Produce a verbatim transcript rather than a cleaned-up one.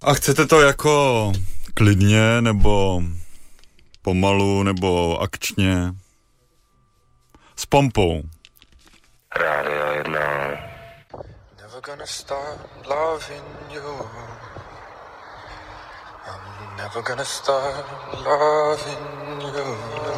A chcete to jako klidně, nebo pomalu, nebo akčně? S pompou. Rádio jedna. Never gonna start loving you. I'm never gonna start loving you.